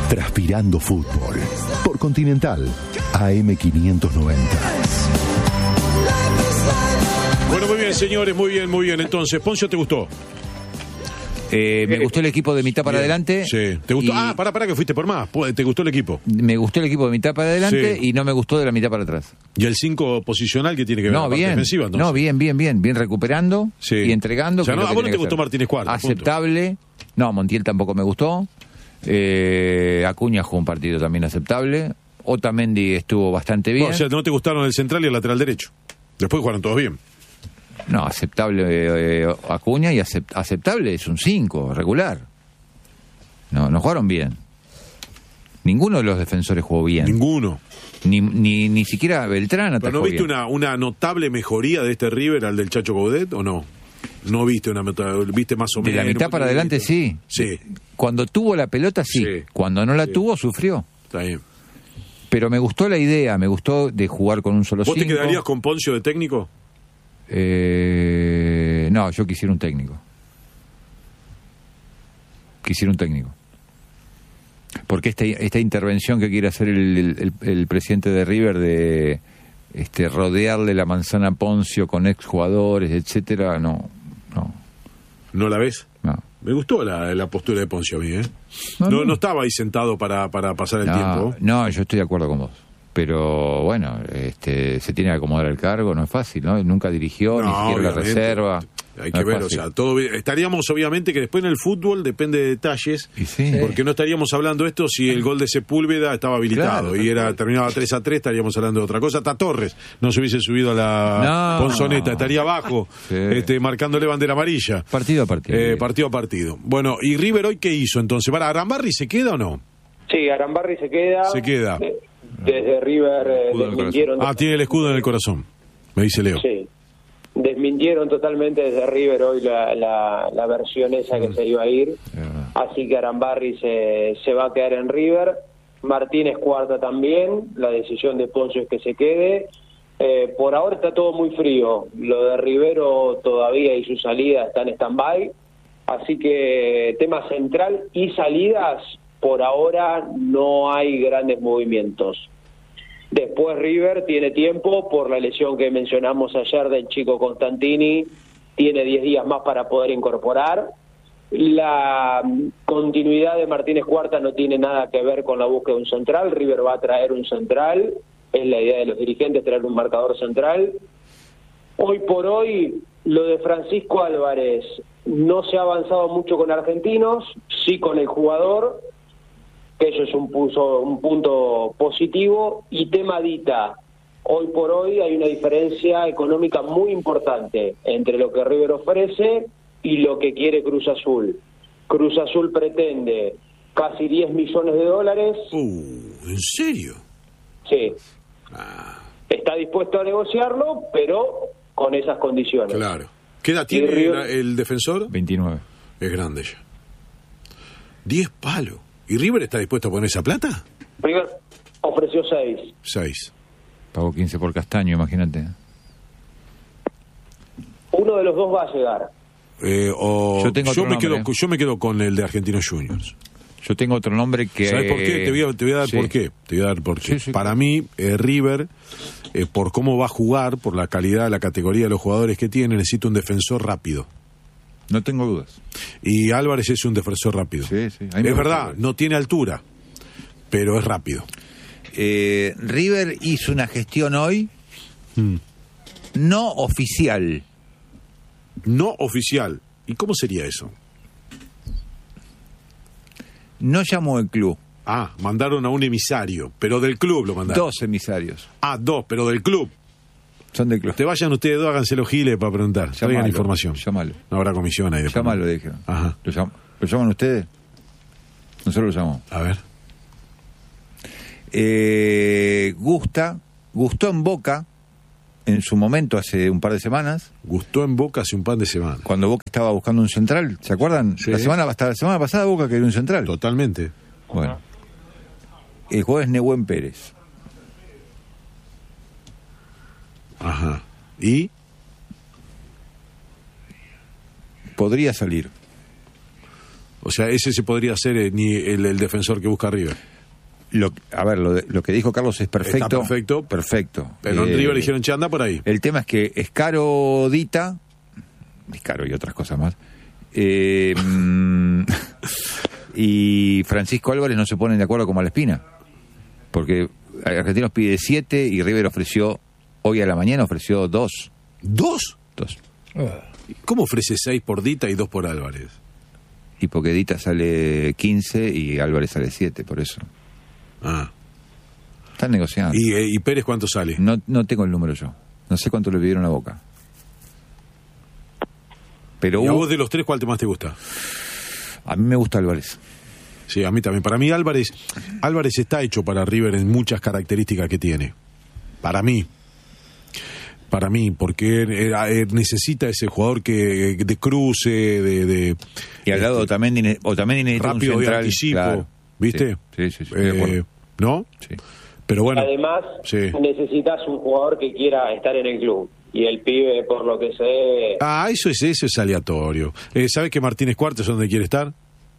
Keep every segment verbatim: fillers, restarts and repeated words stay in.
Transpirando Fútbol. Por Continental, A M quinientos noventa. Bueno, muy bien, señores, muy bien, muy bien. Entonces, Poncio, ¿te gustó? Eh, me gustó el equipo de mitad para Bien. adelante. Sí. ¿Te gustó? Y Ah, pará, pará, que fuiste por más. ¿Te gustó el equipo? Me gustó el equipo de mitad para adelante Sí. y no me gustó de la mitad para atrás. ¿Y el cinco posicional que tiene que ver No, con la parte bien. defensiva, entonces? No, bien, bien, bien. Bien recuperando Sí. y entregando. O sea, que no, es lo a que vos no tiene te que gustó hacer. Martínez Cuarta, punto. Aceptable. No, Montiel tampoco me gustó. Eh, Acuña jugó un partido también aceptable. Otamendi estuvo bastante bien. No, o sea, no te gustaron el central y el lateral derecho. Después jugaron todos bien. No, aceptable eh, Acuña y acept- aceptable es un cinco, regular. No, no jugaron bien. Ninguno de los defensores jugó bien. Ninguno. Ni, ni, ni siquiera Beltrán atajó ¿Pero no viste bien. una, una notable mejoría de este River al del Chacho Coudet o no? No viste una notable, viste más o De menos. la mitad para adelante sí. Sí, Cuando tuvo la pelota sí. Sí. Cuando no la Sí. tuvo sufrió. está bien. Pero me gustó la idea, me gustó de jugar con un solo ¿Vos cinco. te quedarías con Poncio de técnico? Eh, no, yo quisiera un técnico. Quisiera un técnico. Porque esta, esta intervención que quiere hacer el, el, el presidente de River de este rodearle la manzana a Poncio con exjugadores, etcétera, no, no, ¿No la ves? no. Me gustó la, la postura de Poncio a mí, ¿eh? No, No, no. no estaba ahí sentado para, para pasar el No, tiempo. no, yo estoy de acuerdo con vos. Pero bueno, este, se tiene que acomodar el cargo, no es fácil, ¿no? Nunca dirigió, ni No, siquiera la obviamente. reserva. Hay No que es ver, o fácil. sea, todo bien. Estaríamos obviamente que después en el fútbol depende de detalles, Y sí. porque no estaríamos hablando de esto si el gol de Sepúlveda estaba habilitado Claro, y era terminaba tres a tres, estaríamos hablando de otra cosa. Hasta Torres no se hubiese subido a la No. Ponzoneta, estaría abajo, Sí. este, marcándole bandera amarilla. Partido a partido. Eh, partido a partido. Bueno, ¿y River hoy qué hizo entonces? ¿Para Arambarri se queda o no? Sí, Arambarri se queda. Se queda. De- desde River eh, Escudo en el desmintieron. Ah, tiene el escudo en el corazón, me dice Leo. Sí. Desmintieron totalmente desde River hoy la, la, la versión esa que se iba a ir. Es verdad. Así que Arambarri se, se va a quedar en River. Martínez Cuarta también. La decisión de Poncio es que se quede. Eh, por ahora está todo muy frío. Lo de Rivero todavía y su salida está en stand-by. Así que tema central y salidas, por ahora no hay grandes movimientos. Después River tiene tiempo por la lesión que mencionamos ayer del chico Constantini, tiene diez días más para poder incorporar. La continuidad de Martínez Cuarta no tiene nada que ver con la búsqueda de un central. River va a traer un central, es la idea de los dirigentes, traer un marcador central. Hoy por hoy, lo de Francisco Álvarez, no se ha avanzado mucho con argentinos, sí con el jugador, que eso es un, puso, un punto positivo. Y tema Dita, hoy por hoy hay una diferencia económica muy importante entre lo que River ofrece y lo que quiere Cruz Azul. Cruz Azul pretende casi diez millones de dólares. Uh, ¿en serio? Sí, Ah, está dispuesto a negociarlo, pero con esas condiciones. claro. ¿Qué edad tiene Y River- el, el defensor? veintinueve. Es grande ya. diez palos. ¿Y River está dispuesto a poner esa plata? River ofreció seis. seis. Pagó quince por Castaño, imagínate. Uno de los dos va a llegar. Eh, o Yo tengo otro me quedo, nombre. yo me quedo con el de Argentinos Juniors. Yo tengo otro nombre que... ¿Sabes por qué? Te voy a, te voy a dar Sí. por qué. Te voy a dar por qué. Sí, sí, Para mí, eh, River, eh, por cómo va a jugar, por la calidad, la categoría de los jugadores que tiene, necesita un defensor rápido. No tengo dudas. Y Álvarez es un defensor rápido. Sí, sí. A mí me Es gusta verdad, Álvarez. no tiene altura, pero es rápido. Eh, River hizo una gestión hoy Mm. no oficial. No oficial. ¿Y cómo sería eso? No llamó el club. Ah, mandaron a un emisario, pero del club lo mandaron. Dos emisarios. Ah, dos, pero del club. Son del club. Te vayan ustedes dos, háganse los giles para preguntar. Traigan Llamalo, información. llamalo. No habrá comisión ahí. después. Llámalo, dijeron. Ajá. ¿Lo, llam- ¿Lo llaman ustedes? Nosotros lo llamamos. A ver. Eh, gusta, gustó en Boca en su momento hace un par de semanas, Gustó en Boca hace un par de semanas. cuando Boca estaba buscando un central, ¿se acuerdan? Sí. La semana hasta la semana pasada Boca quería un central. Totalmente. Bueno. El juego es Nehuen Pérez. Ajá. ¿Y? Podría salir. O sea, ese se podría ser eh, ni el, el defensor que busca River. Lo, a ver, lo, de- lo que dijo Carlos es perfecto. Está perfecto. Perfecto. Pero en Eh, River le dijeron, che, anda por ahí. El tema es que Escaro Dita, Escaro y otras cosas más, eh, mm, y Francisco Álvarez no se ponen de acuerdo con Malespina. Porque Argentinos pide siete y River ofreció, hoy a la mañana ofreció dos. ¿Dos? Dos. ¿Cómo ofrece seis por Dita y dos por Álvarez? Y porque Dita sale quince y Álvarez sale siete, por eso. Ah. Están negociando. ¿Y, eh, y Pérez cuánto sale? No, no tengo el número yo. No sé cuánto le pidieron a Boca. Pero ¿Y a hubo- vos de los tres cuál te más te gusta? a mí me gusta Álvarez. Sí, a mí también. Para mí Álvarez, Álvarez está hecho para River en muchas características que tiene. Para mí. Para mí, porque era- eh, necesita ese jugador que de cruce, de... de Y al lado este, Otamendi, ne- Otamendi necesita un rápido y central. anticipo, Claro. ¿viste? Sí, sí, sí, estoy de Eh, acuerdo. ¿No? Sí. Pero bueno, Además, sí. necesitas un jugador que quiera estar en el club. Y el pibe, por lo que sé, Ah, eso es, eso es aleatorio. Eh, ¿Sabes que Martínez Cuartes es donde quiere estar?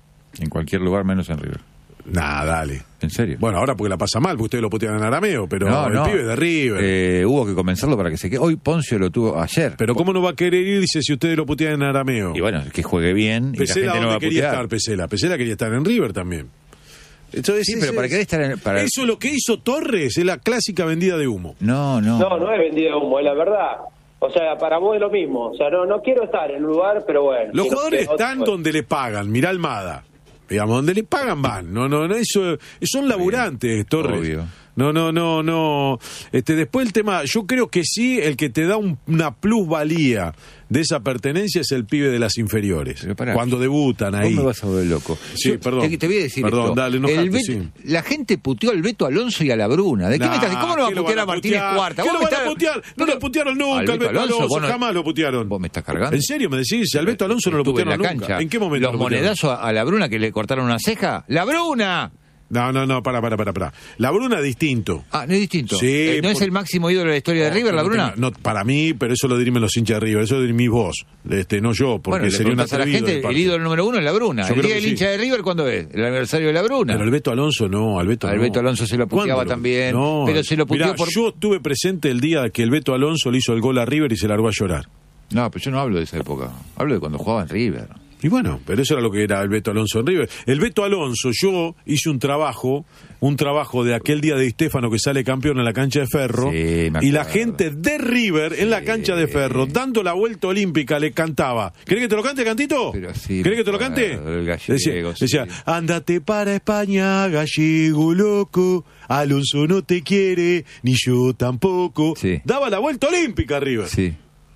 En cualquier lugar menos en River. Nah, dale. ¿En serio? Bueno, ahora porque la pasa mal, porque ustedes lo putean en arameo, pero No, el no. pibe es de River. Eh, hubo que convencerlo para que se quede. Hoy Poncio lo tuvo ayer. Pero ¿cómo no va a querer irse si ustedes lo putean en arameo? Y bueno, que juegue bien y la Pesela, gente no va ¿dónde a quería putear. estar Pesela? Pesela quería estar en River también. Entonces, Sí, ese- pero para querer estar en... Para... Eso lo que hizo Torres es la clásica vendida de humo. No, no. no, no es vendida de humo, es la verdad. O sea, para vos es lo mismo. O sea, no, no quiero estar en un lugar, pero bueno. Los si no jugadores quiero, están bueno. donde le pagan, mirá Almada. Digamos, donde le pagan van. No, no, no, eso son laburantes, Torres. Obvio. No, no, no, no. Este, después el tema, yo creo que sí, el que te da un- una plusvalía de esa pertenencia es el pibe de las inferiores. Pero pará. Cuando debutan ahí. Vos me vas a volver loco. Sí, Yo perdón. Te, te voy a decir Perdón, esto. dale, enojate, El Bet- sí. La gente puteó al Beto Alonso y a la Bruna. ¿De qué Nah, me estás? ¿Cómo no va a ¿qué lo putear van a Martínez putear? Cuarta? ¿Qué Vos lo me van a estás- putear? No Pero- lo putearon nunca, al al Beto Beto Alonso, vos no- jamás lo putearon. Vos me estás cargando. ¿En serio me decís? Al Beto Alonso no lo Estuve putearon en la nunca. cancha. ¿En qué momento Los lo putearon? monedazos a, a la Bruna que le cortaron una ceja. ¡La Bruna! No, no, no, para, para, para, para. La Bruna es distinto. Ah, no es distinto. Sí, Eh, ¿No es por- el máximo ídolo de la historia de River, la No, Bruna? no, para mí, pero eso lo dirimen los hinchas de River, eso lo dirimís vos, este, no yo, porque Bueno, le sería un preguntás a la atrevido de gente, parte. el ídolo número uno es la Bruna. Yo El creo día que del sí. hincha de River, ¿cuándo es? El aniversario de la Bruna. Pero al Beto Alonso no, al Beto Al no. Beto Alonso se lo puteaba ¿Cuándo lo- también, No, pero se lo puteó mirá, por- yo estuve presente el día que el Beto Alonso le hizo el gol a River y se largó a llorar. No, pero yo no hablo de esa época. Hablo de cuando jugaba en River. Y bueno, pero eso era lo que era el Beto Alonso en River. El Beto Alonso, yo hice un trabajo, un trabajo de aquel día de Di Stéfano que sale campeón en la cancha de Ferro, Sí, me y la acuerdo. gente de River en la cancha de Ferro, dando la vuelta olímpica, le cantaba. ¿Querés que te lo cante, Cantito? Pero sí, ¿Querés que te lo me cante? acuerdo, el gallego, decía, sí. decía, ándate para España, gallego loco, Alonso no te quiere, ni yo tampoco. Sí. Daba la vuelta olímpica River. Sí.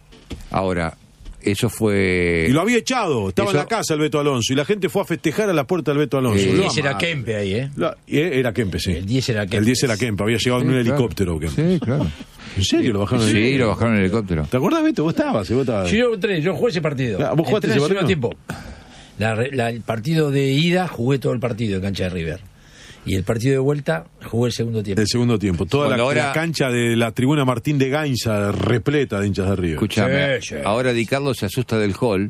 Ahora, eso fue... Y lo había echado, estaba Eso- en la casa el Beto Alonso, y la gente fue a festejar a la puerta del Beto Alonso. Eh, Lo diez era amaban. Kempe ahí, ¿eh? La- y era Kempe, sí. El diez era Kempe. El diez era Kempe, había llegado en un Sí, claro. helicóptero. Kempe. Sí, claro. ¿En serio lo bajaron? en Sí, el- lo bajaron en el helicóptero. ¿Te acordás, Beto? Vos estabas, vos estabas. Sí, yo entré, yo jugué ese partido. Ah, ¿vos jugaste Entré ese en el segundo partido? tiempo. La re- la- el partido de ida jugué todo el partido en cancha de River. Y el partido de vuelta jugué el segundo tiempo. El segundo tiempo. Toda la, Cuando ahora- la cancha de la tribuna Martín de Gainza repleta de hinchas de River. Escúchame, Sí, sí. ahora Di Carlo se asusta del hall.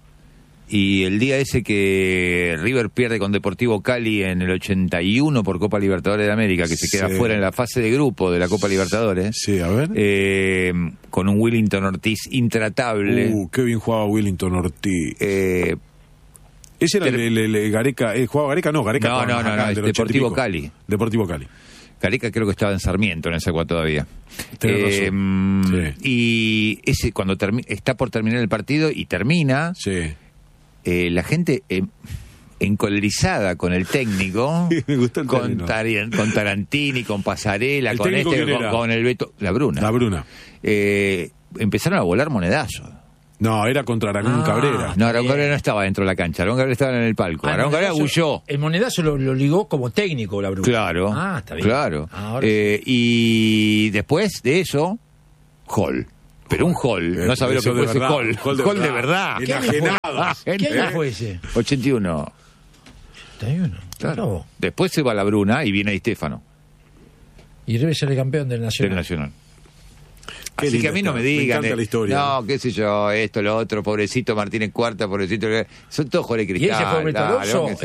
Y el día ese que River pierde con Deportivo Cali en el ochenta y uno por Copa Libertadores de América, que se queda Sí. fuera en la fase de grupo de la Copa Libertadores, Sí, a ver. eh, con un Willington Ortiz intratable. Uh, qué bien jugaba Willington Ortiz. eh, Ese era el, ter- el- el- el Gareca. ¿eh, ¿Jugaba Gareca? No, Gareca. No, jugaba no, no, acá, no, el es del ochenta y Deportivo pico. Cali. Deportivo Cali. Careca creo que estaba en Sarmiento en esa época todavía. Tenés Eh, razón. Sí. Y ese cuando termi- está por terminar el partido y termina, Sí. eh, la gente eh, encolerizada con el técnico, Me gustó el con, término. Tari- con Tarantini, con Pasarela, ¿El con técnico este, quién con, era? con el Beto, la Bruna. La Bruna. Eh, empezaron a volar monedazos. No, era contra Aragón Ah. Cabrera. No, Aragón bien. Cabrera no estaba dentro de la cancha, Aragón Cabrera estaba en el palco. Ah, Aragón Cabrera el monedazo- huyó. El monedazo lo, lo ligó como técnico la Bruna. Claro, Ah, está bien. claro. Ahora Eh, y después de eso, Hall. Pero un Hall, Eh, no sabés lo eso que de fue ese verdad, Hall. Hall de Hall de verdad. verdad. ¿Qué año fue? Enajenados. ¿Qué año ¿Eh? fue ese? ochenta y uno. ochenta y uno. Claro. Después se va la Bruna y viene Di Stéfano, Y River sale campeón del del Nacional. Nacional. Qué Así que linda a mí no está. me digan, encanta eh, la historia. no, qué sé yo, esto, lo otro, pobrecito Martínez Cuarta, pobrecito, son todos jugadores Y Cristal. ese fue Beto dale, Alonso, vos que